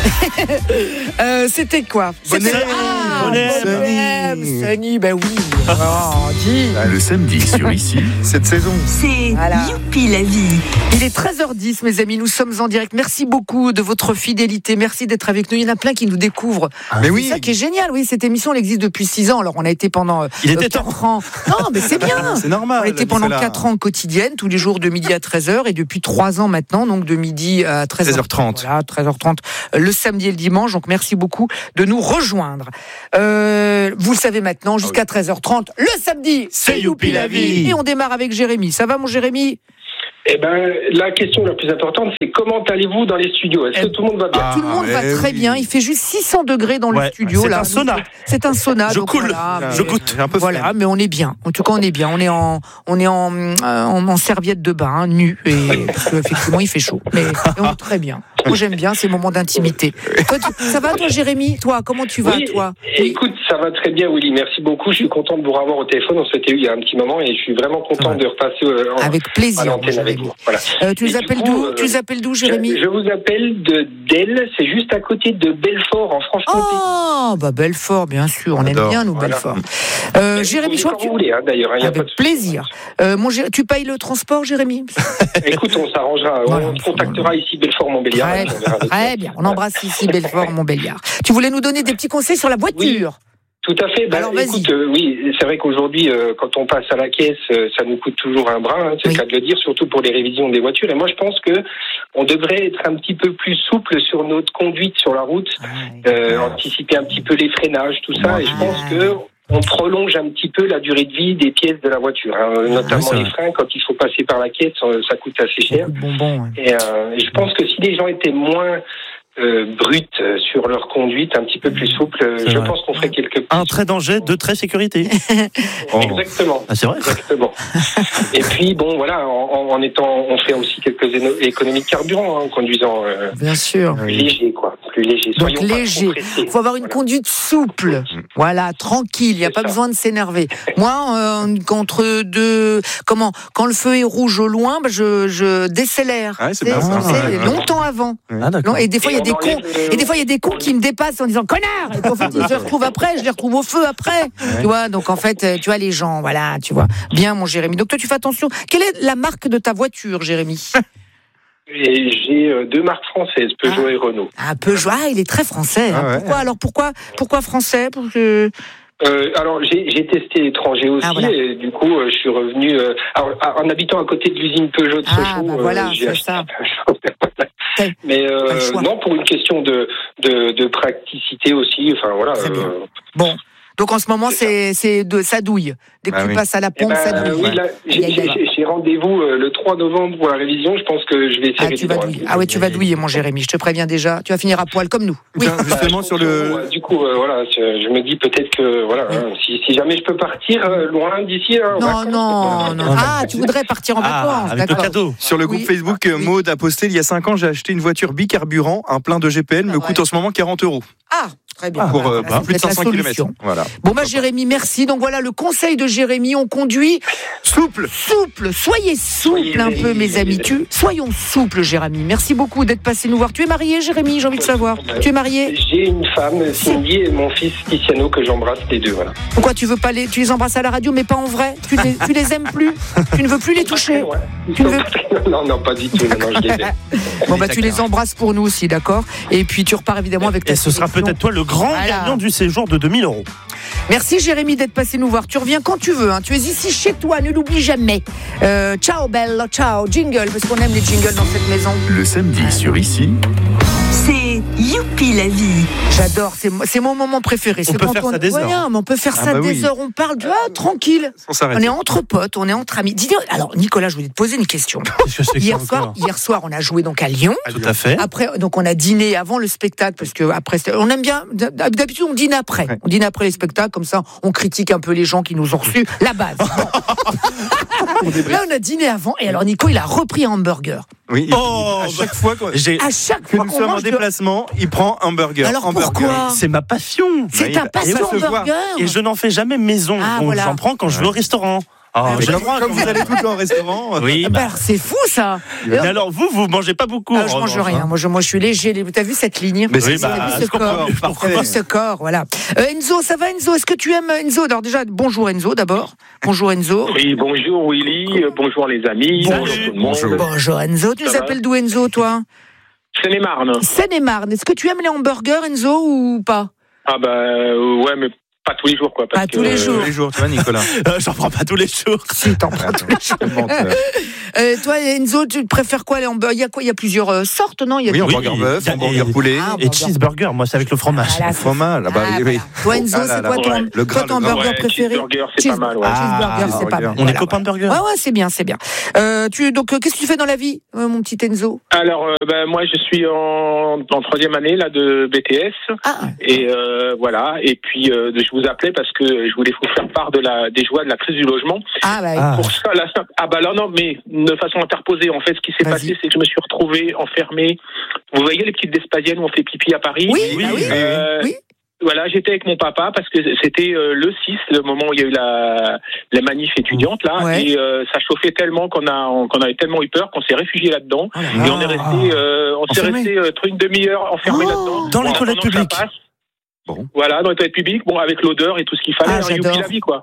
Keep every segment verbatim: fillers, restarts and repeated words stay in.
euh, C'était quoi? Bonnet. C'était... Ah, Bonnet. Bonnet. Sunny, ben oui. Oh, dis. Le samedi sur Ici, cette saison. C'est Voilà. Youpi la vie. Il est treize heures dix, mes amis, nous sommes en direct. Merci beaucoup de votre fidélité, merci d'être avec nous. Il y en a plein qui nous découvrent. Mais C'est oui. ça qui est génial, oui, cette émission, elle existe depuis six ans. Alors, on a été pendant euh, Il était quatre ans. Non, mais c'est bien. C'est normal. On a été pendant quatre ans quotidienne, tous les jours de midi à treize heures, et depuis trois ans maintenant, donc de midi à treize heures trente. treize heures trente. Voilà, treize heures trente, le samedi et le dimanche. Donc, merci beaucoup de nous rejoindre. Euh, vous le savez maintenant, jusqu'à treize heures trente, le samedi, C'est Youpi la vie. Et on démarre avec Jérémy. Ça va, mon Jérémy? Eh ben, la question la plus importante, c'est comment allez-vous dans les studios? Est-ce Eh, que tout le monde va bien? Ah, Tout le monde va eh très oui. bien. Il fait juste six cents degrés dans le Ouais, studio. c'est là. un sauna. C'est un sauna. Je donc coule, voilà, je mais- goûte. J'ai un peu Voilà, flemme. mais on est bien. En tout cas, on est bien. On est en, on est en, euh, en, en serviette de bain, hein, nu, et parce qu'effectivement, il fait chaud. Mais, mais on est très bien. Moi, j'aime bien ces moments d'intimité. Toi, tu- ça va, toi, Jérémy? Toi, comment tu vas, Oui, toi? écoute, ça va très bien, Willy. Merci beaucoup. Je suis content de vous revoir au téléphone. On s'était eu il y a un petit moment et je suis vraiment content Ouais. de repasser euh, en, Avec à plaisir, mon l'antenne avec Jérémy. vous. Voilà. Euh, tu Et les du appelles coup, d'où? euh, Tu les appelles d'où, Je, Jérémy? je vous appelle de Delle. C'est juste à côté de Belfort, en Franche-Comté. Oh, bah Belfort, bien sûr. On aime J'adore. bien, nous, Voilà. Belfort. Euh, Vous Jérémy, venez je crois quand que tu... vous voulez, hein, d'ailleurs. Il y a pas de Avec souci. plaisir. Euh, mon Gé- Tu payes le transport, Jérémy? Écoute, on s'arrangera. Voilà. On contactera ici Belfort-Montbéliard. Très, et on verra avec très ça. bien. On embrasse ici Belfort, Montbéliard. Tu voulais nous donner des petits conseils sur la voiture? Tout à fait. Ben, Alors, vas-y. écoute, euh, oui, c'est vrai qu'aujourd'hui, euh, quand on passe à la caisse, euh, ça nous coûte toujours un bras, hein, c'est Oui. le cas de le dire, surtout pour les révisions des voitures. Et moi, je pense que on devrait être un petit peu plus souple sur notre conduite sur la route, euh, anticiper un petit peu les freinages, tout ça. Et je pense que on prolonge un petit peu la durée de vie des pièces de la voiture, hein, notamment c'est les vrai. freins. Quand il faut passer par la caisse, euh, ça coûte assez cher. Beaucoup de bonbons. Ouais. Et, euh, et je pense que si les gens étaient moins euh, bruts euh, sur leur conduite, un petit peu plus souples, euh, C'est je vrai. pense qu'on ferait quelques petits Un trait danger, deux traits sécurité. Oh. Exactement. Ah, c'est vrai. Exactement. Et puis bon, voilà, en, en étant, on fait aussi quelques éno- économies de carburant hein, en conduisant euh, Bien sûr. plus léger, quoi, plus léger. Donc Soyons pas léger. trop pressés. Il faut avoir une Voilà. conduite souple. Voilà, tranquille. Il n'y a C'est pas ça. besoin de s'énerver. Moi, euh, contre deux, comment, quand le feu est rouge au loin, bah, je, je décélère. Ah ouais, c'est Tu bien sais, ça. tu sais, Ouais, ouais. longtemps avant. Ah, d'accord. Non, et des fois, il y a Et des on cons. enlève le- Et des fois, il y a des cons qui me dépassent en disant connard. Et puis, en fait, ils se retrouvent après. Je les retrouve au feu après. Tu vois. Donc en fait, euh, tu vois les gens. Voilà. Tu vois. Bien, mon Jérémy. Donc toi, tu fais attention. Quelle est la marque de ta voiture, Jérémy? Et j'ai euh, deux marques françaises, Peugeot Ah. et Renault. Ah, Peugeot. Ah, il est très français. hein. Ah ouais. Pourquoi alors? Pourquoi Pourquoi français? Pour que... Euh, alors j'ai, j'ai testé l'étranger aussi, Ah, voilà. et du coup euh, je suis revenu. Euh, alors, à- en habitant à côté de l'usine Peugeot de Ah, Sochaux, bah voilà, j'ai c'est acheté ça. un Peugeot. T'as- Mais euh, Pas le choix. non, pour une question de, de, de praticité aussi. Enfin voilà. Très bien. euh, Bon. Donc en ce moment, C'est c'est, c'est de, ça douille. Dès que Bah tu oui. passes à la Eh pompe, ben, ça douille. oui, là, j'ai, Aïe, aïe, aïe. j'ai- j'ai rendez-vous euh, le trois novembre pour la révision. Je pense que je vais essayer Ah, de tu vas vivre un douiller. peu. Ah ouais, tu vas douiller, mon Jérémy. Je te préviens déjà. Tu vas finir à poil comme nous. Oui. Tiens, justement Bah, sur je pense le. que, ouais, du coup, euh, voilà, je, je me dis peut-être que voilà, hein, si, si jamais je peux partir euh, loin d'ici. hein, en Non, vacances, non, non. Ah, tu voudrais partir en Ah, vacances. avec le D'accord. cadeau. Sur le groupe Oui. Facebook, euh, Oui. Maud a posté il y a cinq ans, j'ai acheté une voiture bicarburant, un plein de G P L, me Ah, coûte ouais. en ce moment quarante euros Ah, très bien. pour euh, Voilà, bah, c'est plus de peut-être la cinq cents kilomètres. solution. Voilà. Bon, bah, Jérémy, merci. Donc voilà le conseil de Jérémy. On conduit Souple. souple. Soyez souple Soyez un peu, mes léger. amis. Tu, soyons souples, Jérémy. Merci beaucoup d'être passé nous voir. Tu es marié, Jérémy? J'ai envie de savoir. Tu es marié? J'ai une femme, Cindy, et mon fils Tiziano que j'embrasse les deux. Voilà. Pourquoi tu veux pas les, tu les embrasses à la radio, mais pas en vrai? Tu les, tu les aimes plus? Tu ne veux plus les toucher? Ouais. Ils Tu sont veux- pas très- Non, non, pas du tout. Non, non, je les aime. Bon, bah, tu les embrasses pour nous aussi, d'accord? Et puis, tu repars évidemment avec ta Et ce sera sélection. peut-être toi le grand Voilà. gagnant du séjour de deux mille euros. Merci, Jérémy, d'être passé nous voir. Tu reviens quand tu veux, hein. Tu es ici chez toi, ne l'oublie jamais. Euh, ciao, bello, ciao. Jingle, parce qu'on aime les jingles dans cette maison. Le samedi sur Ici. C'est Youpi la vie. J'adore, c'est, mo- c'est mon moment préféré. C'est peut quand faire ça des Ouais, heures. mais on peut faire Ah ça bah des oui. heures. On parle, tu vois, tranquille. Sans s'arrêter. On est entre potes, on est entre amis. Dis-donc, alors, Nicolas, je voulais te poser une question. Qu'est-ce que c'est que Hier ça soir, encore hier soir, on a joué donc à Lyon. Tout à fait. Après, donc on a dîné avant le spectacle parce que après, c'était- on aime bien. D'habitude, on dîne après. Ouais. On dîne après les spectacles, comme ça, on critique un peu les gens qui nous ont reçus. La base. Bon. Là, on a dîné avant, et alors Nico, il a repris un hamburger. Oui. Oh, à chaque fois qu'on- J'ai- À chaque que fois nous qu'on sommes en mange de- déplacement, il prend un burger. Alors un burger. pourquoi C'est ma passion. C'est Bah, ta il- passion il va se voir. hamburger. Et je n'en fais jamais maison. Ah, Donc voilà. j'en prends quand je vais au restaurant. Oh, Mais j'ai comme, froid, comme quand vous allez tout le temps au restaurant. Oui, Ah bah. bah, c'est fou ça. Mais alors, vous, vous mangez pas beaucoup. Ah, en je mange revanche, rien. hein. Moi, je, moi, je suis léger. T'as vu cette ligne? Mais Oui, c'est bah, T'as vu je ce comprends corps? mieux. Parfait. T'as vu ce corps, voilà. Euh, Enzo, ça va Enzo? Est-ce que tu aimes Enzo? Alors déjà, bonjour Enzo d'abord. Bonjour Enzo. Oui, bonjour Willy, euh, bonjour les amis, Salut. bonjour tout le monde. Bonjour. Bonjour Enzo. Tu Ça nous va appelles d'où Enzo, toi? Seine-et-Marne. Seine-et-Marne. Est-ce que tu aimes les hamburgers Enzo ou pas? Ah bah euh, ouais, mais pas tous les jours quoi. Parce Pas tous que, les jours. Tous les jours, tu vois, Nicolas. Euh, J'en prends pas tous les jours. Si, t'en prends tous les jours. Tellement, euh, Euh, toi, Enzo, tu préfères quoi les hamburgers? Il y a quoi? Il y a plusieurs euh, sortes, non? Il y a Oui, des- hamburger Oui, bœuf, il y a- hamburger et- poulet. Ah, Et cheeseburger, moi, c'est avec le fromage. Voilà, Au fromage. Ah bah, Ah, oui, oui. voilà. Toi Enzo, Ah là c'est là, quoi ton, ouais. Le gras, toi, ton le gras. hamburger ouais, préféré? cheeseburger, c'est pas mal. Ouais. Ah, Cheeseburger, c'est pas cheeseburger. mal. On est Voilà, copains de burger. Ouais, ouais, c'est bien, c'est bien. Euh, tu, donc, euh, qu'est-ce que tu fais dans la vie, euh, mon petit Enzo? Alors euh, bah, moi je suis en, en troisième année là de B T S Ah, et euh, voilà et puis euh, je vous appelais parce que je voulais vous faire part de la des joies de la crise du logement. ah, bah, Ah. Pour ça là ça- ah bah là non mais de façon interposée en fait ce qui s'est Vas-y. passé c'est que je me suis retrouvé enfermé. Vous voyez les petites Vespasiennes où on fait pipi à Paris? oui, Oui, bah oui. oui. Euh, Oui. Voilà, j'étais avec mon papa parce que c'était euh, le six, le moment où il y a eu la, la manif étudiante là, Ouais. et euh, ça chauffait tellement qu'on a on- qu'on avait tellement eu peur qu'on s'est réfugié là-dedans. Oh là là. Et on est resté, euh, on s'est Enfermé. resté euh, truc une demi-heure enfermé Oh. là-dedans. Dans les Bon, toilettes pendant que ça publiques. passe. Bon. Voilà, dans les toilettes publiques, bon, avec l'odeur et tout ce qu'il fallait, Ah, hein, youpi j'adore. la vie, quoi.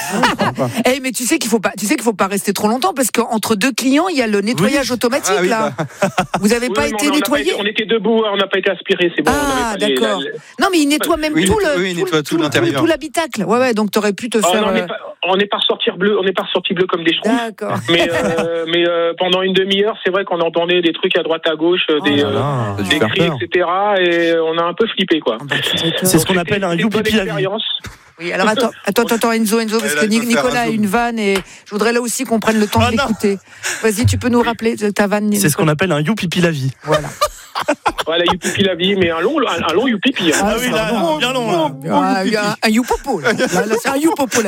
Eh, mais tu sais qu'il faut pas, tu sais qu'il faut pas rester trop longtemps parce qu'entre deux clients, il y a le nettoyage automatique Ah oui, là. Vous avez Oui, pas mais été on, on a nettoyé? été- on était debout, on n'a pas été aspiré, c'est bon. Ah, on avait pas les- d'accord. la- la- Non, mais il nettoie même Oui, tout il- le, oui, il nettoie tout l'intérieur. tout l'habitacle. Ouais, ouais. Donc t'aurais pu te Oh, faire. non, on n'est euh, pas, on n'est pas ressorti bleu, on n'est pas ressorti bleu comme des schtroumpfs. D'accord. Mais, euh, mais euh, pendant une demi-heure, c'est vrai qu'on entendait des trucs à droite à gauche, euh, Oh des, là euh, là. Ça a dû des faire cris, peur. et cetera. Et on a un peu flippé, quoi. Ah, bah, tu m'étonnes. C'est ce qu'on Donc, appelle un c'était une bonne youpi la vie. expérience. Oui, alors attends, attends, attends, Enzo, Enzo, parce Elle que a dû Nic- faire Nicolas un a zoom. une vanne et je voudrais là aussi qu'on prenne le temps Ah de non. l'écouter. Vas-y, tu peux nous rappeler ta vanne, C'est ce qu'on appelle un youpipi la vie. Voilà. Voilà, youpipi la vie, mais un long, un, un long youpipi. Hein. Ah oui, là, pardon. bien long, là. Ah, il y a un, un youpopo, là. Là, là, c'est un youpopo, là.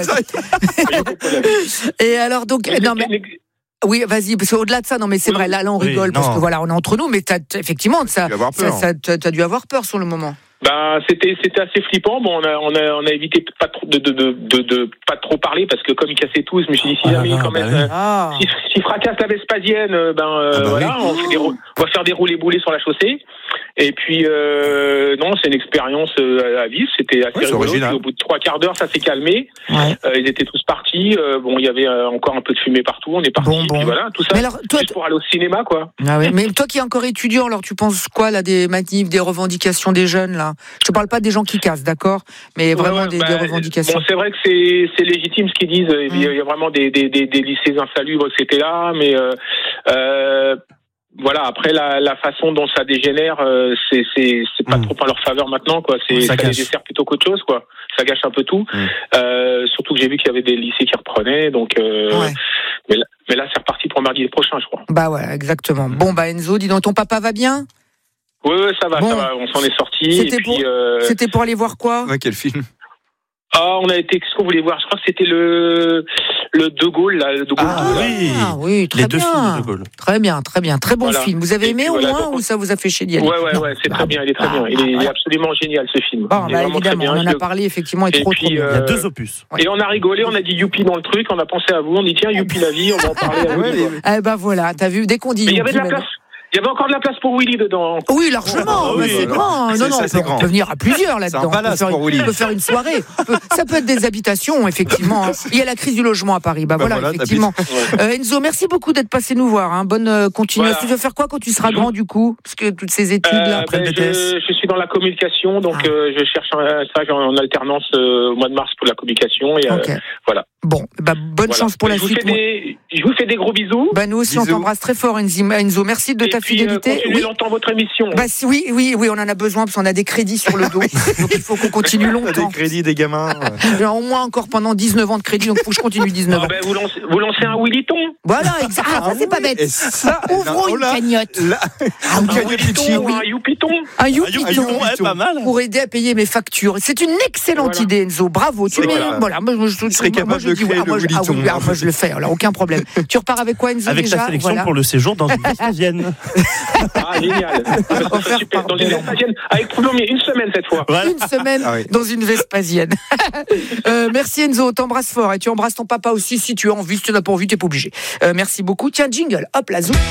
Et alors, donc, Mais- non, mais. mais- Oui, vas-y, parce qu'au-delà de ça, non, mais c'est Oui. vrai, là, là, on Oui, rigole, parce non. que voilà, on est entre nous, mais t'as, t'as- effectivement, ça, Tu vas avoir ça, peur. ça- t'as, t'as dû avoir peur sur le moment. Bah, c'était c'était assez flippant. Bon, on a on a on a évité pas trop de de de de, de pas trop parler parce que comme ils cassaient tous, je me suis dit si Ah jamais là ils là, quand même bah oui. euh, Ah. si s'ils fracassent la Vespasienne, euh, ben euh, Ah bah voilà, oui. on, fait des rou- on va faire des roulés boulés sur la chaussée. Et puis euh, non, c'est une expérience euh, à vivre. C'était assez Ouais, c'est rigolo. original. Puis au bout de trois quarts d'heure, ça s'est calmé. Ouais. Euh, ils étaient tous partis. Euh, bon, il y avait euh, encore un peu de fumée partout. On est parti. Bon, bon. Puis voilà, tout ça. Mais alors, toi, Juste pour aller au cinéma, quoi. Ah ouais, mais toi qui es encore étudiant, alors tu penses quoi là des manifs, des revendications des jeunes là? Je te parle pas des gens qui cassent, d'accord, mais vraiment Ouais, ouais, des, bah, des revendications. Bon, c'est vrai que c'est c'est légitime ce qu'ils disent. Il y a- Mm. il y a vraiment des des des, des lycées insalubres, et cetera. Mais euh, euh, voilà, après la, la façon dont ça dégénère, euh, c'est c'est c'est pas Mm. trop en leur faveur maintenant, quoi. C'est Ça ça, les gâche. dessert plutôt qu'autre chose, quoi. Ça gâche un peu tout. Mm. Euh, surtout que j'ai vu qu'il y avait des lycées qui reprenaient, donc. Euh, Ouais. mais, là, mais là, c'est reparti pour mardi prochain, je crois. Bah ouais, exactement. Bon bah Enzo, dis donc, ton papa va bien? Oui, ouais, ça va, Bon. ça va. On s'en est sorti. C'était Et puis, pour- euh, C'était pour aller voir quoi? Ouais, quel film. ah, on a été. Qu'est-ce qu'on voulait voir? Je crois que c'était le le De Gaulle, là, le De Gaulle Ah deux, là. oui. Ah oui, très Les deux bien. films de De Gaulle. Très bien, très bien, très bon Voilà. film. Vous avez Et aimé puis au voilà, moins donc- ou ça vous a fait chier d'y aller? Ouais, ouais, Non. ouais, c'est Ah, très bien, il est très ah, bien. Il est, il est voilà. absolument génial, ce film. Bon, il est bah, vraiment très évidemment, bien. on en a Je- parlé, effectivement, il est Et trop, puis, trop bien. Il y a Euh, deux opus. Et on a rigolé, on a dit youpi dans le truc, on a pensé à vous, on dit tiens, youpi la vie, on va en parler à Ouais, Willy, les- quoi. Eh ben voilà, t'as vu, dès qu'on dit. Mais il y avait de la Youpi, place, il y avait encore de la place pour Willy dedans. Oui, largement, Ah, mais oui, c'est alors, grand. c'est- Non, non, ça, on c'est peut, grand. on peut venir à plusieurs là-dedans. C'est un palace on peut faire, pour une- Willy. on peut faire une soirée. On peut- ça peut être des habitations, effectivement. hein. Il y a la crise du logement à Paris. Bah, Bah voilà, voilà, effectivement. Ouais. Euh, Enzo, merci beaucoup d'être passé nous voir. Hein. Bonne euh, continuation. Voilà. Tu veux faire quoi quand tu seras grand du coup? Parce que toutes ces études là. Euh, après le ben, B T S. je, je suis dans la communication, donc Ah. euh, je cherche un stage en, en alternance euh, au mois de mars pour la communication. Et, euh, Ok. voilà. Bon, bah, bonne voilà. chance pour la je vous suite. fais des, je vous fais des gros bisous. Bah, nous aussi, on Bisous. t'embrasse très fort, Enzo. Enzo, merci de et ta puis, euh, fidélité. continuez Oui. longtemps votre émission. Bah, si- oui, oui, oui, on en a besoin parce qu'on a des crédits sur le dos. Donc il faut qu'on continue T'as longtemps. des crédits, des gamins. J'ai au moins encore pendant dix-neuf ans de crédit, donc il faut que je continue dix-neuf Ah ans. ben, vous, lancez, vous lancez un Willyton. Voilà, exact. Ah, ça c'est pas bête. Et ça, Là, ouvrons oh une là, cagnotte. là, Ah, un oui. cagnotte Willyton Litchi. ou un youpiton. Un Ah, youpiton. Youpiton, ouais, pas mal. Pour aider à payer mes factures. C'est une excellente Voilà. idée, Enzo. Bravo. Tu C'est mets, vrai. voilà, moi, je, je- Tu serais moi, capable je de dit oui. créer Ah, moi, le je, ah, oui, Williton. ah, moi, je le fais, alors aucun problème. Tu repars avec quoi, Enzo, Avec déjà ta sélection Voilà. pour le séjour dans une Vespasienne. Ah, génial. Ah, ça serait Offert super. par Dans une Bellon. Vespasienne, avec premier une semaine cette fois. Voilà. Une semaine Ah oui. dans une Vespasienne. euh, merci Enzo, t'embrasses fort et tu embrasses ton papa aussi si tu as envie, si tu n'as pas envie, t'es pas obligé. Euh, merci beaucoup. Tiens, jingle, hop, la zou.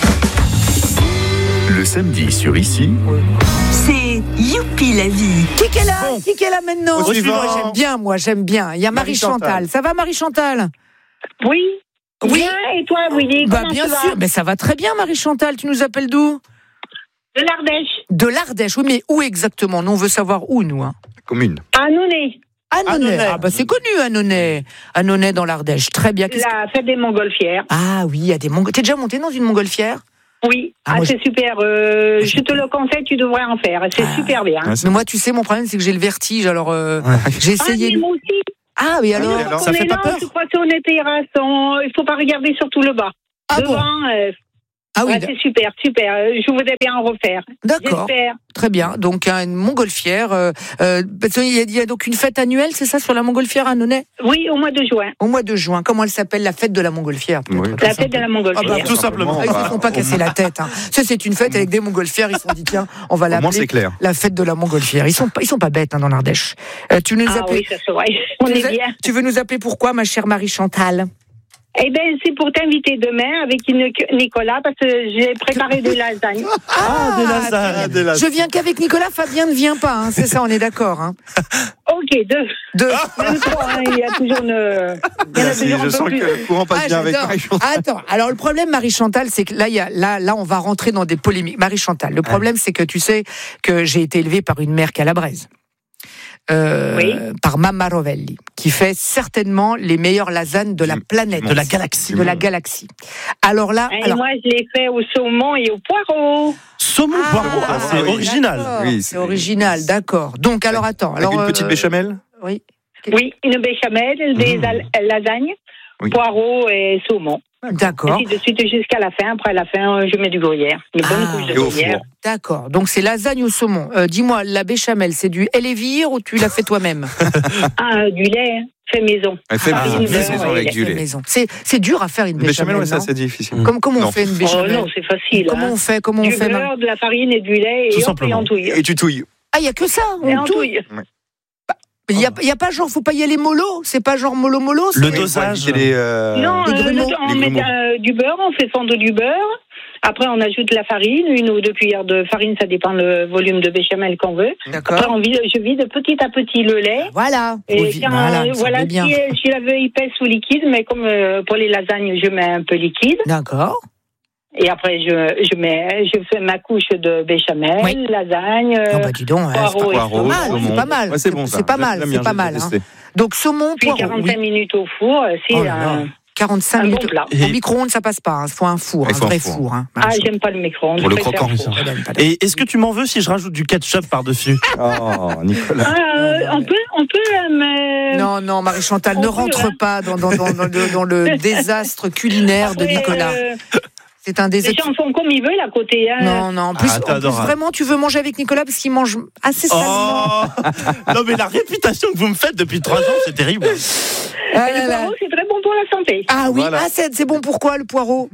Le samedi sur Ici, C'est Youpi la vie. Qui est là Bon. Qui est là maintenant Au suivant. Moi, j'aime bien, moi, j'aime bien. Il y a Marie-Chantal. Marie-Chantal. Ça va, Marie-Chantal? Oui. Oui. Bien, et toi, Willy, Bah, comment bien tu vas? sûr. Mais ça va très bien, Marie-Chantal. Tu nous appelles d'où? De l'Ardèche. De l'Ardèche. Oui, mais où exactement? Nous, on veut savoir où, nous. Hein. Commune. À Annonay, Annonay. Annonay. Ah, bah, c'est connu, Annonay. Annonay dans l'Ardèche. Très bien. Qu'est-ce que- la fête des Montgolfières. Ah oui, il y a des Mongol. T'es déjà monté dans une montgolfière? Oui, Ah, ah, moi, c'est super. euh, Moi, je te le conseille, tu devrais en faire. C'est Ah. super bien. Ouais, c'est- Mais moi, tu sais, mon problème, c'est que j'ai le vertige. Alors, euh, Ouais. j'ai Ah, essayé. mais moi aussi. Ah, mais alors, alors Ça on fait est pas là, peur? on se croit sur les terrasses. on- Il faut pas regarder surtout le bas. Ah bon? Devant, euh, Ah oui, ouais, c'est super, super. Euh, Je voudrais bien en refaire. d'accord. J'espère. Très bien. Donc, hein, une montgolfière. Euh, euh, parce qu'il y, a- il y a donc une fête annuelle, c'est ça, sur la montgolfière à Annonay? Oui, au mois de juin. Au mois de juin. Comment elle s'appelle? La fête de la montgolfière, peut-être, Oui. comme La ça. fête de la Ah Montgolfière. bah, Tout simplement. Ah, ils ne se font pas Au casser la tête. Hein. Ça, c'est une fête avec des montgolfières. Ils se sont dit, tiens, on va Au moins, l'appeler c'est clair. la fête de la montgolfière. Ils sont pas, ils sont pas bêtes hein, dans l'Ardèche. Euh, tu nous Ah appelles. oui, ça se voit. On tu, est nous a- bien. tu veux nous appeler pourquoi, ma chère Marie-Chantal? Eh bien, c'est pour t'inviter demain avec une- Nicolas parce que j'ai préparé des lasagnes. Ah, des lasagnes. très bien. des lasagnes. Je viens qu'avec Nicolas, Fabien ne vient pas. Hein, c'est ça, on est d'accord. Hein. Ok, deux. De... Même trois, hein, il y a toujours une. Il y en a Merci, toujours un je peu sens plus. que le courant passe Ah, bien avec j'adore. Marie-Chantal. Attends, alors le problème, Marie-Chantal, c'est que là, il y a, là, là, on va rentrer dans des polémiques. Marie-Chantal, le problème, c'est que tu sais que j'ai été élevée par une mère calabraise. Euh, Oui. Par Mamma Rovelli, qui fait certainement les meilleures lasagnes de la Du- planète. De la galaxie. de la galaxie. Alors là, Et alors, moi, je l'ai fait au saumon et au poireau. Saumon Ah, poireau. Ah, c'est oui. original. d'accord, Oui, c'est c'est- original, d'accord. Donc, alors attends. Avec Alors, une petite euh, béchamel. Oui. Oui, une béchamel, des Mmh. al- lasagnes, Oui. poireau et saumon. D'accord. Ainsi de suite jusqu'à la fin. Après la fin, euh, je mets du gruyère. Une bonne Ah. couche de Et au gruyère. four. D'accord. Donc, c'est lasagne au saumon. Euh, dis-moi, la béchamel, c'est du Elévire ou tu l'as fait toi-même? Ah, du lait, hein, fait maison. Elle fait Ah, maison, une fait beurre, maison ouais, avec il du Fait lait. maison. C'est, c'est dur à faire une Une béchamel, béchamel, ouais, ça non c'est difficile. Comme, comment on Non. fait une Oh béchamel? non, c'est facile. Comment hein. on fait Comment on Du fait Marie- beurre, de la farine et du lait Tout et hop, et simplement. on touille. Et tu touilles. Ah, il y a que ça. Et On on touille. touille. Il y a, il y a pas genre, faut pas y aller mollo. C'est pas genre mollo mollo. c'est- Le Oui, dosage. faut éviter les, euh, Non, les euh, grumeaux. le- on Les met grumeaux. euh, du beurre, on fait fondre du beurre. Après, on ajoute la farine, une ou deux cuillères de farine, ça dépend le volume de béchamel qu'on veut. Après, D'accord. on vide, je vide petit à petit le lait. Voilà. Et Oui, quand, voilà, euh, ça voilà, va bien. si, si la veux épaisse ou liquide, mais comme euh, pour les lasagnes, je mets un peu liquide. D'accord. Et après, je, je mets, je fais ma couche de béchamel, Oui. lasagne, Non, euh, bah dis donc, ouais, c'est pas- poireau et Poireau, saumon. mal, saumon. c'est pas mal. Ouais, c'est bon, C'est ça. pas mal, J'aime c'est bien, pas j'ai mal, testé. donc saumon, puis poireau. quarante-cinq Oui. minutes au four. C'est Oh là là. un, quarante-cinq un bon minutes. plat. Au micro-ondes, ça passe pas. Il faut un four, Il un faut un vrai four. four. hein. Ah, j'aime pas le micro-ondes. Pour le je préfère croquant. four. Pas d'aime, pas d'aime. Et est-ce que tu m'en veux si je rajoute du ketchup par-dessus? Oh, Nicolas. Ah, euh, on peut, on peut, euh, mais... Non, non, Marie-Chantal, On ne peut, rentre hein. pas dans, dans, dans, dans le, dans le désastre culinaire de Après, Nicolas. euh, C'est un les désastre. gens font comme ils veulent à côté. Hein. Non, non, en plus, Ah, t'es en plus, adorable. vraiment, tu veux manger avec Nicolas parce qu'il mange assez salement. Oh Non mais la réputation que vous me faites depuis trois ans, c'est terrible. Ah, Mais là, le là. poireau, c'est très bon pour la santé. Ah oui, Voilà. ah, c'est, c'est bon pourquoi le poireau?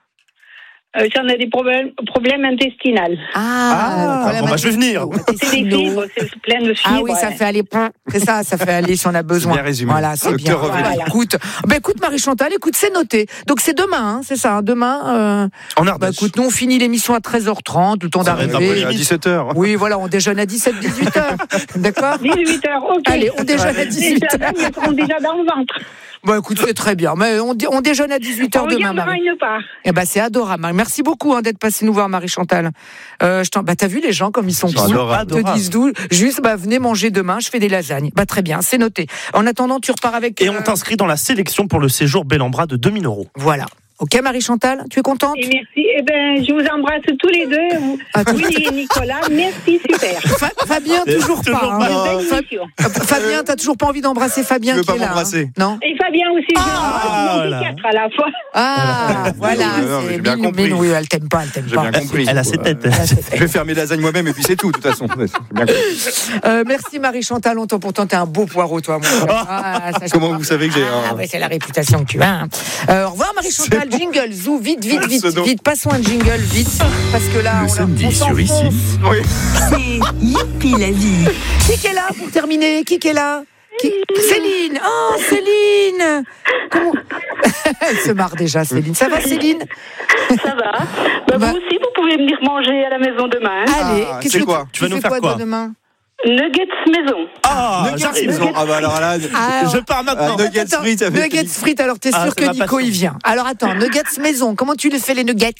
Euh, si on a des problèmes, problèmes intestinaux. Ah, problème bon, bah, je vais venir. C'est des intestinaux. fibres, c'est plein de fibres. Ah oui, ça ouais. fait aller. C'est ça, ça fait aller si on a besoin. bien résumé. Voilà, c'est bien. Docteur Revelli. Voilà, écoute, bah, écoute Marie-Chantal, écoute, c'est noté. Donc c'est demain, hein, c'est ça. hein, Demain, euh, En bah, Ardèche. écoute, nous on finit l'émission à treize heures trente, le temps Ça va être un peu d'arriver. À dix-sept heures. Oui, voilà, on déjeune à dix-sept dix-huit heures. D'accord. dix-huit heures, ok. Allez, on déjeune à Les dix-huit heures. lasagnes, elles seront déjà dans le ventre. Bon, écoute, c'est très bien. Mais on, dé- on déjeune à dix-huit On heures demain, regardera Marie. une part. Eh ben, c'est adorable. Marie. Merci beaucoup hein, d'être passé nous voir, Marie-Chantal. Euh, je t'en- bah, t'as vu les gens comme ils sont Ils sont cool. adorables. Ils te disent d'où. Juste, bah, venez manger demain. Je fais des lasagnes. Bah, très bien, c'est noté. En attendant, tu repars avec. Et euh, on t'inscrit dans la sélection pour le séjour Bel en Bras de deux mille euros. Voilà. Ok, Marie-Chantal, tu es contente? Et merci. Eh ben, je vous embrasse tous les deux. Vous, Ah, tout- Willy et Nicolas. Merci, super. Fa- Fabien, toujours Toujours pas. pas. hein. Belle Fa- émission. Fabien, t'as toujours pas envie d'embrasser Fabien Tu veux qui pas est là, m'embrasser hein. Non. Et Fabien aussi, je Ah, l'embrasse. voilà. quatre à la fois. Ah, voilà. Non, mais c'est j'ai bien Mine- compris. Mine, oui, elle t'aime pas, elle t'aime J'ai pas. bien compris. Elle a ses têtes. Elle a ses têtes. Je vais faire mes lasagnes moi-même et puis c'est tout, de toute façon. C'est bien compris. Euh, merci Marie-Chantal, longtemps pourtant t'es un beau poireau toi mon frère. Ah, ça, je Comment crois. vous savez que j'ai Ah un- ouais, c'est la réputation que tu as. hein. Euh, au revoir Marie-Chantal, jingle, zou, vite, vite, vite, Ce nom. vite, passons un jingle, vite, parce que là, Le on, a- samedi on sur s'enfonce. Ici. Oui. C'est Youpi la vie. Qui est là pour terminer? Qui est là? Qui... Céline. Oh Céline. Comment... Elle se marre déjà Céline. Ça va Céline? Ça va. Bah, Bah- vous aussi, vous pouvez venir manger à la maison demain. hein. Allez, Ah, qu'est-ce c'est que quoi tu, Tu vas fais nous faire quoi, quoi toi, demain? Nuggets maison. Ah, Nuggets j'arrive. maison. Ah bah alors là, Ah, Je pars maintenant. Ah, Nuggets Attends, frites avec Nuggets frites, alors t'es Ah, sûr c'est que ma Nico passion. il vient. Alors attends, nuggets maison, comment tu les fais les nuggets?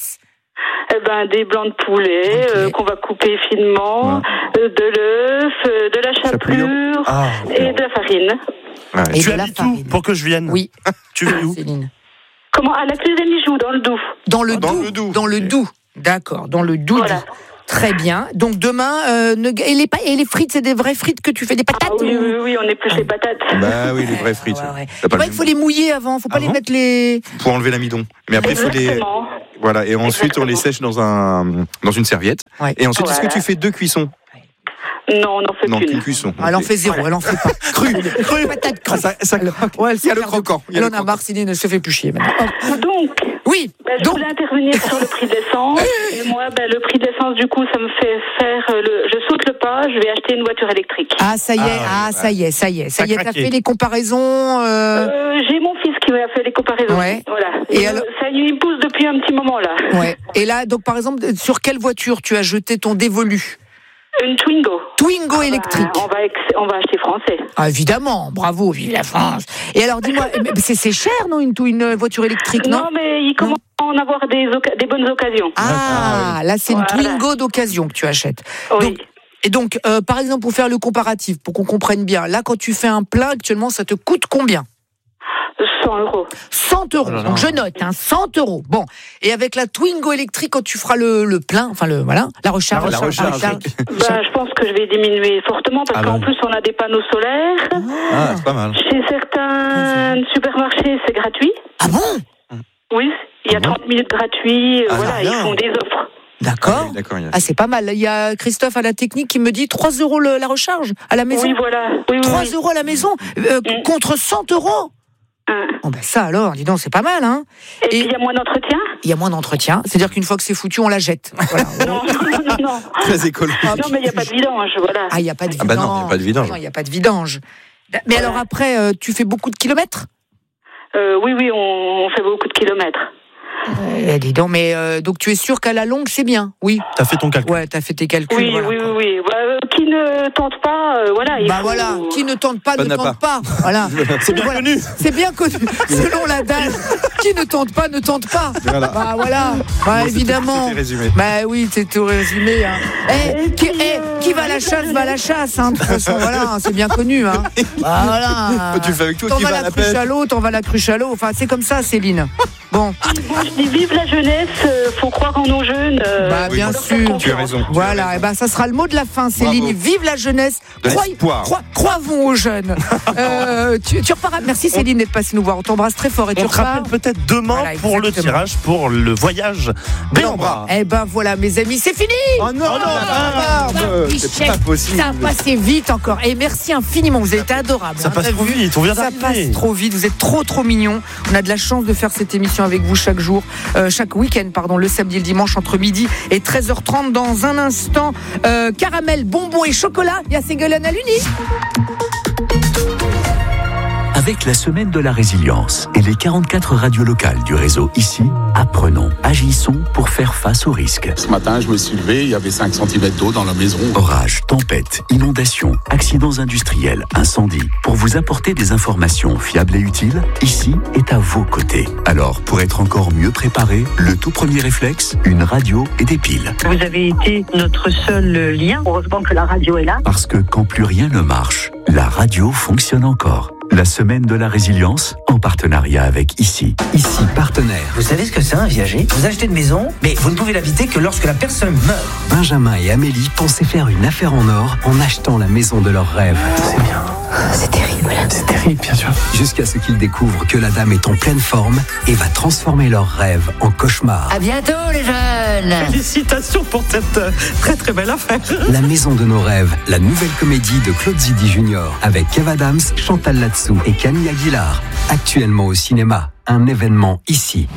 Eh ben, des blancs de poulet Ok. euh, qu'on va couper finement, euh, de l'œuf, euh, de la Chapelure. chapelure Ah, et de la farine. Ouais. Et tu de la habites où farine. pour que je vienne? Oui, Tu vis où? Céline. Comment? À la clé des Mijoux, dans le Doubs. Dans le Dans doux. le Doubs. Dans le doux. D'accord, dans le doux. Voilà. Très bien. Donc demain, euh, nug- et, les pa- et les frites, c'est des vraies frites que tu fais, des patates Ah oui, ou- oui, oui, on est plus les patates. Bah oui, les vraies frites. Ouais, ouais. T'as pas Ouais, le il faut les mouiller avant, faut pas Ah les bon mettre les. Pour enlever l'amidon. Mais après, il faut les. Exactement. Voilà, et ensuite on les Exactement. sèche dans, un, dans une serviette. Ouais. Et ensuite, est-ce que Voilà. tu fais deux cuissons? Non, on n'en fait Non, qu'une. qu'une cuisson. Elle en Ok. fait zéro, elle en fait pas. Cru. Cru, patate crue. Ça, ça Elle- croque. Ouais, elle Il y a le s'énerve. croquant. Il y a Elle le en a croquant. marre, Céline ne se fait plus chier maintenant. Hop. Donc, Oui, ben, je donc. voulais intervenir sur le prix de l'essence. Et moi, ben, le prix de l'essence, du coup, ça me fait faire euh, le. Je saute le pas, je vais acheter une voiture électrique. Ah, ça y est, Ah, ah, ça y est, ça y est, ça T'as y est, t'as craqué. fait les comparaisons. euh, Euh, J'ai mon fils qui m'a fait les comparaisons. Ouais. Voilà. Et Et alors- ça lui me pousse depuis un petit moment là. Ouais. Et là, donc par exemple, sur quelle voiture tu as jeté ton dévolu? Une Twingo. Twingo électrique. Ah, on va ex- on va acheter français. Ah, évidemment, bravo, vive la France. Et alors, dis-moi, mais c'est, c'est cher, non, une, une voiture électrique, non, Non, mais il commence à en avoir des, oca- des bonnes occasions. Ah, là, c'est une Voilà. Twingo d'occasion que tu achètes. Oui. Donc, et donc, euh, par exemple, pour faire le comparatif, pour qu'on comprenne bien, là, quand tu fais un plein, actuellement, ça te coûte combien? cent euros. cent euros. Oh là là. Donc, je note, hein, cent euros. Bon. Et avec la Twingo électrique, quand tu feras le, le plein, enfin, le, voilà, la recharge. La recharge. Ben, je pense que je vais diminuer fortement parce Ah qu'en bah. plus on a des panneaux solaires. Ah, c'est pas mal. Chez certains supermarchés, c'est gratuit. Ah bon? Oui, il y a Ah bon trente minutes gratuits. euh, Ah, voilà, ils bien. font des offres. D'accord. Oui, D'accord. il y a- Ah, c'est pas mal. Il y a Christophe à la technique qui me dit trois euros le- la recharge à la maison. Oui, voilà. Oui, oui, trois oui. euros à la maison euh, Mm. contre cent euros. Hein. Oh ben ça alors, dis donc, c'est pas mal, hein. Et, Et- puis il y a moins d'entretien. Il y a moins d'entretien, c'est-à-dire qu'une fois que c'est foutu, on la jette. Voilà. Non, non, non, non. Très écologique. Non, mais il n'y a pas de vidange, voilà. Ah, il n'y a pas de Ah vidange. bah non, il y a pas de vidange. Non, il n'y a pas de vidange. Mais alors après, euh, tu fais beaucoup de kilomètres? Euh, oui, oui, on, on fait beaucoup de kilomètres. Eh, dis donc, mais euh, donc tu es sûr qu'à la longue, c'est bien? Oui. T'as fait ton calcul. Ouais, t'as fait tes calculs. Oui, voilà, oui, quoi. oui, oui. Bah, euh, qui ne tente pas, euh, voilà. Il Bah faut- voilà, qui ne tente pas Pas ne n'a tente pas. Voilà. C'est bien Voilà. connu. C'est bien connu. Selon l'adage, qui ne tente pas ne tente pas. Voilà. Bah voilà. Bah évidemment. C'était résumé. Bah oui, c'est tout résumé. Hein. Eh, qui, eh, qui va à la chasse va à la chasse. Hein. De toute façon, voilà, hein, c'est bien connu. Hein. Bah, voilà. Tu le fais avec toi T'en qui vas va à à la la cruche pêche. à l'eau, t'en vas à la cruche à l'eau. Enfin, c'est comme ça, Céline. Bon, Moi, je dis vive la jeunesse, euh, faut croire en nos jeunes. euh, bah faut bien leur faire sûr. confiance. Tu as raison. Voilà, et ben ça sera le mot de la fin, Céline. Bravo. Vive la jeunesse. De Croyez- l'espoir. croi- Croyons aux jeunes. Euh, tu, tu repars. Merci Céline d'être passée nous voir. On t'embrasse très fort et tu On te repars. rappelle peut-être demain Voilà, pour le exactement. tirage pour le voyage Béambra. Eh ben voilà, mes amis, c'est fini. Oh non, Oh non, la barbe. C'est Michel, pas possible. ça a passé vite encore. Et merci infiniment. Vous avez été adorables. Ça hein, passe t'as trop vu vite, on vient Ça d'arriver. passe trop vite. Vous êtes trop trop mignons. On a de la chance de faire cette émission avec vous chaque jour, euh, chaque week-end, pardon, le samedi et le dimanche entre midi et treize heures trente. Dans un instant, euh, caramel, bonbons et chocolat. Il y a Ségolène à l'Uni. Avec la semaine de la résilience et les quarante-quatre radios locales du réseau Ici, apprenons, agissons pour faire face aux risques. Ce matin, je me suis levé, il y avait cinq centimètres d'eau dans la maison. Orages, tempêtes, inondations, accidents industriels, incendies. Pour vous apporter des informations fiables et utiles, Ici est à vos côtés. Alors, pour être encore mieux préparé, le tout premier réflexe, une radio et des piles. Vous avez été notre seul lien. Heureusement que la radio est là. Parce que quand plus rien ne marche, la radio fonctionne encore. Le La semaine de la résilience en partenariat avec Ici. Ici, partenaire. Vous savez ce que c'est un viager ? Vous achetez une maison, mais vous ne pouvez l'habiter que lorsque la personne meurt. Benjamin et Amélie pensaient faire une affaire en or en achetant la maison de leurs rêves. C'est bien. C'est terrible. C'est terrible, bien sûr. Jusqu'à ce qu'ils découvrent que la dame est en pleine forme et va transformer leurs rêves en cauchemar. À bientôt les jeunes. Félicitations pour cette euh, très très belle affaire. La maison de nos rêves, la nouvelle comédie de Claude Zidi Junior avec Kev Adams, Chantal Latsou et Camille Aguilar. Actuellement au cinéma, un événement Ici.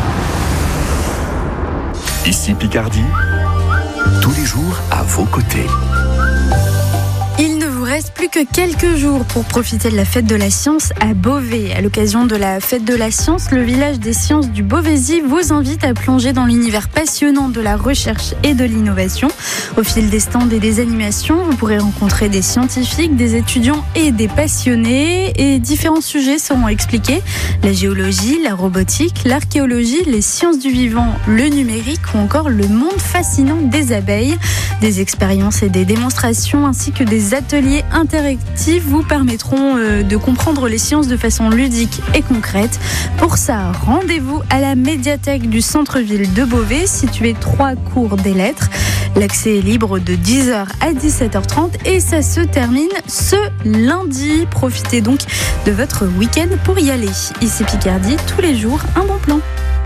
Ici Picardie, tous les jours à vos côtés. Il ne vous reste plus que quelques jours pour profiter de la fête de la science à Beauvais. À l'occasion de la fête de la science, le village des sciences du Beauvaisis vous invite à plonger dans l'univers passionnant de la recherche et de l'innovation. Au fil des stands et des animations, vous pourrez rencontrer des scientifiques, des étudiants et des passionnés. Et différents sujets seront expliqués. La géologie, la robotique, l'archéologie, les sciences du vivant, le numérique ou encore le monde fascinant des abeilles. Des expériences et des démonstrations ainsi que des ateliers interactifs vous permettront euh, de comprendre les sciences de façon ludique et concrète. Pour ça, rendez-vous à la médiathèque du centre-ville de Beauvais, située trois cours des Lettres. L'accès est libre de dix heures à dix-sept heures trente et ça se termine ce lundi. Profitez donc de votre week-end pour y aller. Ici Picardie, tous les jours, un bon plan.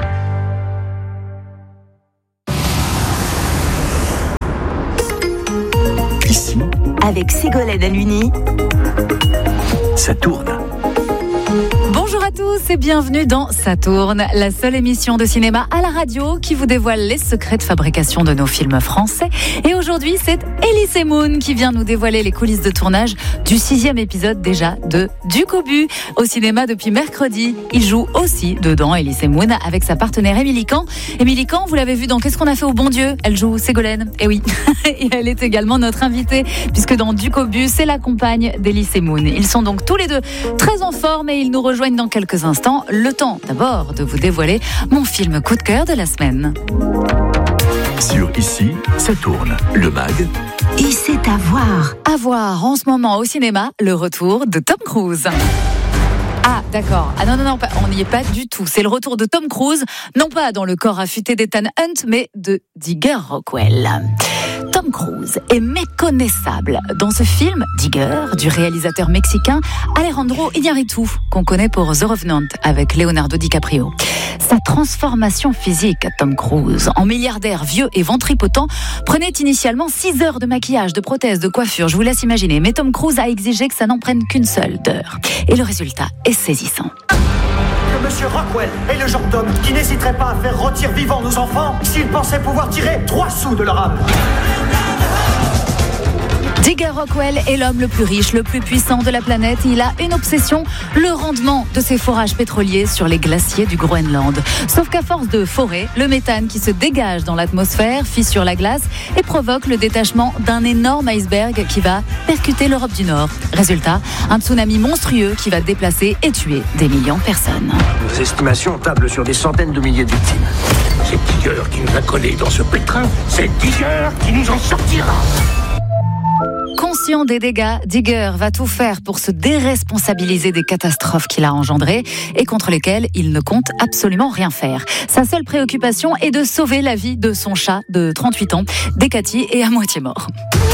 Ici, Avec Ségolène Aluni, ça tourne. Bonjour à tous et bienvenue dans Ça tourne, la seule émission de cinéma à la radio qui vous dévoile les secrets de fabrication de nos films français. Et aujourd'hui, c'est Elise Moon qui vient nous dévoiler les coulisses de tournage du sixième épisode déjà de Duc au but au cinéma depuis mercredi. Il joue aussi dedans, Elise Moon, avec sa partenaire Émilie Kahn. Émilie Kahn, vous l'avez vu dans Qu'est-ce qu'on a fait au bon Dieu ? Elle joue Ségolène, et oui. Et elle est également notre invitée, puisque dans Duc au but, c'est la compagne d'Elise Moon. Ils sont donc tous les deux très en forme et ils nous rejoignent dans quelques instants. Le temps d'abord de vous dévoiler mon film coup de cœur de la semaine. Sur Ici, ça tourne. Le mag. et c'est à voir. À voir en ce moment au cinéma, le retour de Tom Cruise. Ah, d'accord. Ah non, non, non, on n'y est pas du tout. C'est le retour de Tom Cruise, non pas dans le corps affûté d'Ethan Hunt, mais de Digger Rockwell. Tom Cruise est méconnaissable dans ce film, Digger, du réalisateur mexicain Alejandro Iñárritu, qu'on connaît pour The Revenant avec Leonardo DiCaprio. Sa transformation physique à Tom Cruise, en milliardaire vieux et ventripotent, prenait initialement six heures de maquillage, de prothèses, de coiffure, je vous laisse imaginer. Mais Tom Cruise a exigé que ça n'en prenne qu'une seule d'heure. Et le résultat est saisissant. Que Monsieur Rockwell est le genre d'homme qui n'hésiterait pas à faire rôtir vivants nos enfants s'il pensait pouvoir tirer trois sous de leur âme. Digger Rockwell est l'homme le plus riche, le plus puissant de la planète. Il a une obsession, le rendement de ses forages pétroliers sur les glaciers du Groenland. Sauf qu'à force de forer, le méthane qui se dégage dans l'atmosphère fissure la glace et provoque le détachement d'un énorme iceberg qui va percuter l'Europe du Nord. Résultat, un tsunami monstrueux qui va déplacer et tuer des millions de personnes. Nos estimations tablent sur des centaines de milliers de victimes. C'est Digger qui nous a collés dans ce pétrin. C'est Digger qui nous en sortira. Conscient des dégâts, Digger va tout faire pour se déresponsabiliser des catastrophes qu'il a engendrées et contre lesquelles il ne compte absolument rien faire. Sa seule préoccupation est de sauver la vie de son chat de trente-huit ans, Décati est à moitié mort.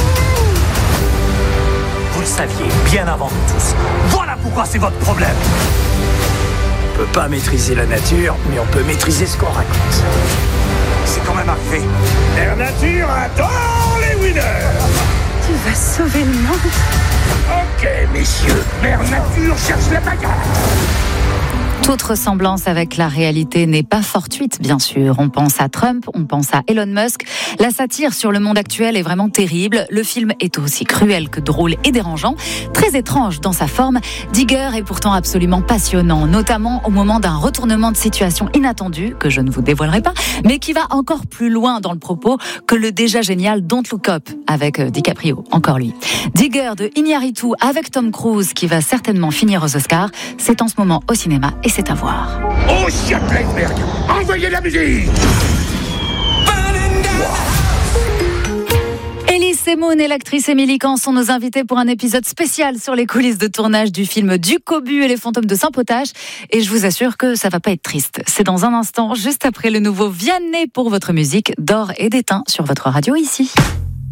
Vous le saviez bien avant nous tous. Voilà pourquoi c'est votre problème. On peut pas maîtriser la nature, mais on peut maîtriser ce qu'on raconte. C'est quand même arrivé. Mère Nature adore les winners. Tu vas sauver le monde. Ok, messieurs, Mère Nature cherche la bagarre. Toute ressemblance avec la réalité n'est pas fortuite, bien sûr. On pense à Trump, on pense à Elon Musk. La satire sur le monde actuel est vraiment terrible. Le film est aussi cruel que drôle et dérangeant. Très étrange dans sa forme, Digger est pourtant absolument passionnant, notamment au moment d'un retournement de situation inattendu, que je ne vous dévoilerai pas, mais qui va encore plus loin dans le propos que le déjà génial Don't Look Up, avec DiCaprio, encore lui. Digger de Iñárritu avec Tom Cruise, qui va certainement finir aux Oscars, c'est en ce moment au cinéma et c'est à voir. Oh, chien de l'iceberg, envoyez la musique. Elise Moon et l'actrice Émilie Kahn sont nos invités pour un épisode spécial sur les coulisses de tournage du film Du Cobu et les fantômes de Saint-Potage. Et je vous assure que ça va pas être triste. C'est dans un instant, juste après le nouveau Vianney pour votre musique d'or et d'étain sur votre radio ici.